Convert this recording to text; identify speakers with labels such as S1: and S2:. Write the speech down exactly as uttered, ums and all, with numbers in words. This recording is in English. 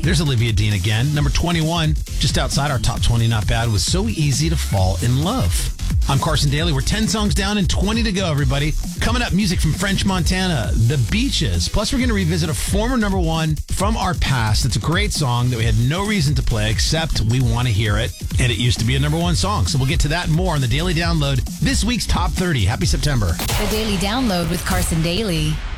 S1: There's Olivia Dean again. Number twenty-one, just outside our top twenty, not bad, was So Easy to Fall in Love. I'm Carson Daly. We're ten songs down and twenty to go, everybody. Coming up, music from French Montana, The Beaches. Plus, we're going to revisit a former number one from our past. It's a great song that we had no reason to play, except we want to hear it. And it used to be a number one song. So we'll get to that and more on the Daily Download, this week's Top thirty. Happy September.
S2: The Daily Download with Carson Daly.